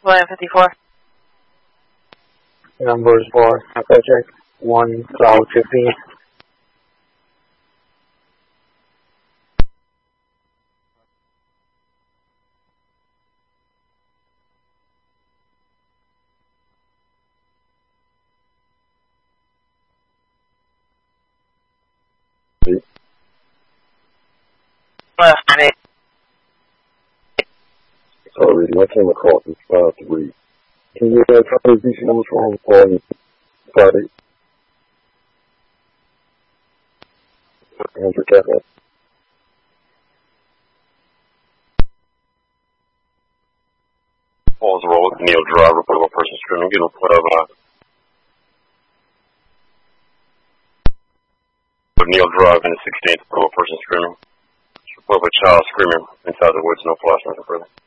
William 54. Numbers for check 1 Cloud 15. Sorry, my camera caught is 5-3. Can you try to DC numbers for on Friday? 100 Catholic. Pause the roll with Neil Driver, put a person screaming, get him put up with Neil Drive in the 16th, put a person screaming. Put up a child screaming inside the woods, no flashlight or further.